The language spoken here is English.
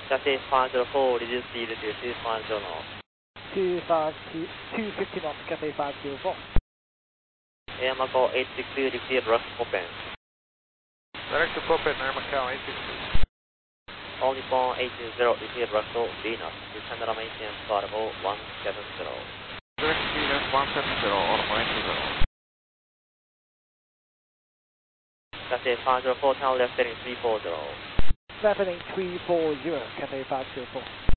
Cathay 504, reduce speed to 250 knots. 250 knots, Cathay 504. Air Macau 862, declare direct open. Direct to Copen, Air Macau 862. All Nippon 820, declare direct to Venus. Descend maintenance cargo 170. Direct to Venus 170, all Nippon 820. Cathay 504, town left heading 340. Left heading 340, Cathay 504.